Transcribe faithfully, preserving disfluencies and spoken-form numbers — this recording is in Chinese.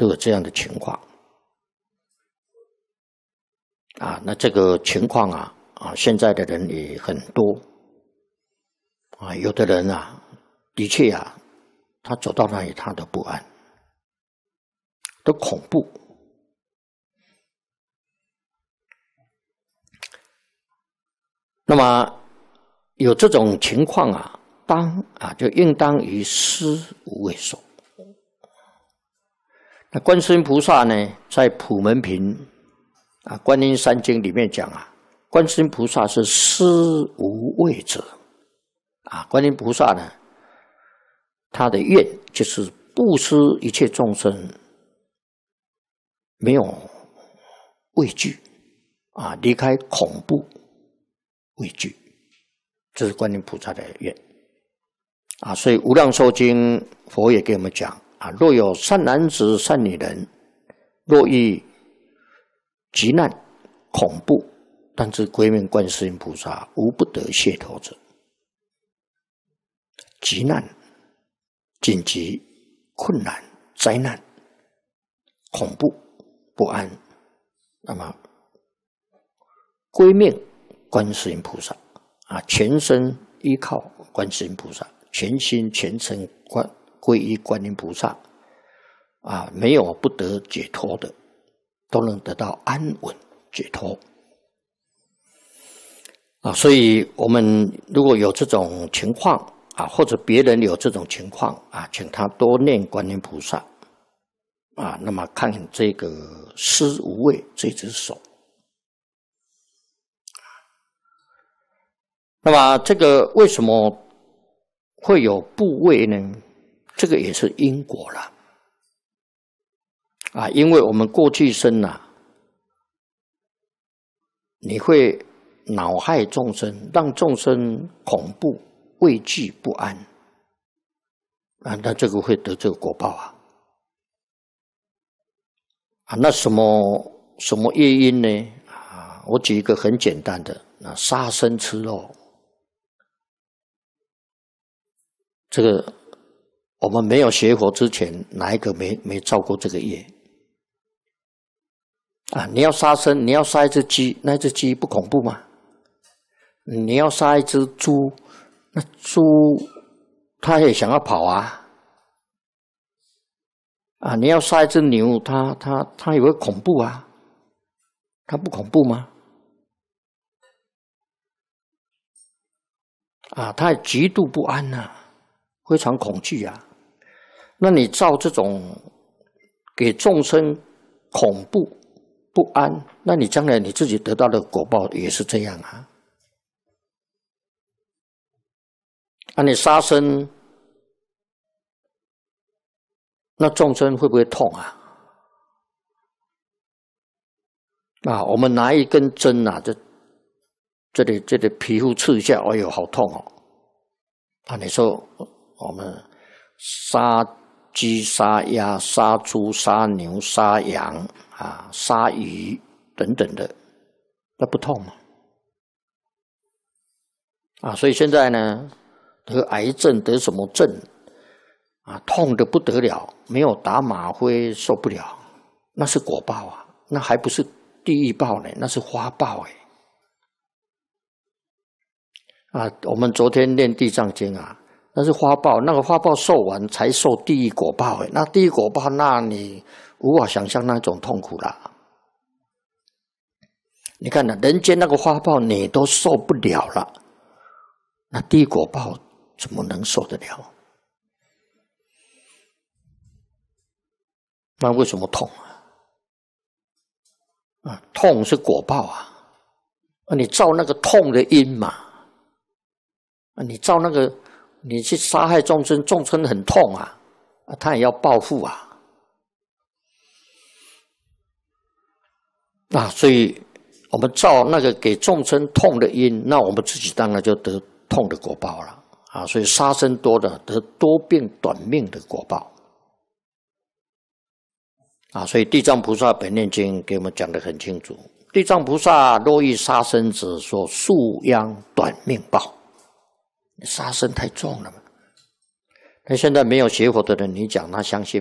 都有这样的情况啊。那这个情况啊啊，现在的人也很多啊，有的人啊，的确啊，他走到那里他都不安，都恐怖。那么有这种情况啊，当啊就应当于施无畏受。那观世音菩萨呢，在普门品啊《观音山经》里面讲啊，观世音菩萨是施无畏者啊。观音菩萨呢，他的愿就是布施一切众生，没有畏惧啊，离开恐怖畏惧，这是观音菩萨的愿啊。所以《无量寿经》佛也给我们讲啊，若有善男子、善女人，若遇急难、恐怖，但知归命观世音菩萨，无不得解脱者。急难、紧急、困难、灾难、恐怖、不安，那么归命观世音菩萨啊，全身依靠观世音菩萨，全心全身观皈依观音菩萨啊，没有不得解脱的，都能得到安稳解脱啊。所以我们如果有这种情况啊，或者别人有这种情况啊，请他多念观音菩萨啊，那么看这个施无畏这只手。那么这个为什么会有怖畏呢？这个也是因果了啊，因为我们过去生啊，你会恼害众生，让众生恐怖、畏惧、不安啊，那这个会得这个果报啊。啊，那什么什么业因呢？啊，我举一个很简单的，啊，杀生吃肉。这个我们没有学佛之前，哪一个没没造过这个业啊？你要杀生，你要杀一只鸡，那只鸡不恐怖吗？你要杀一只猪，那猪它也想要跑啊！啊，你要杀一只牛，它它它也会恐怖啊！它不恐怖吗？啊，它极度不安呐、啊。非常恐惧啊！那你造这种给众生恐怖不安，那你将来你自己得到的果报也是这样啊！啊，你杀生，那众生会不会痛啊？啊，我们拿一根针啊，这这里这里皮肤刺一下，哎呦，好痛哦！啊，你说。我们杀鸡、杀鸭、杀猪、杀牛、杀羊啊、杀鱼等等的，那不痛吗？啊，所以现在呢，得癌症得什么症啊，痛得不得了，没有打吗啡受不了，那是果报啊，那还不是地狱报呢，那是花报哎。啊，我们昨天念地藏经啊。那是花报，那个花报受完才受地狱果报诶，那地狱果报，那你无法想象那种痛苦啦。你看呢，人间那个花报你都受不了了，那地狱果报怎么能受得了？那为什么痛啊？啊，痛是果报啊，啊，你造那个痛的因嘛，啊，你造那个。你去杀害众生，众生很痛啊，啊，他也要报复啊，啊，所以我们造那个给众生痛的因，那我们自己当然就得痛的果报了啊。所以杀生多的得多病短命的果报啊。所以地藏菩萨本愿经给我们讲得很清楚：地藏菩萨若遇杀生者，说速殃短命报。杀生太重了嘛？那现在没有学佛的人，你讲他相信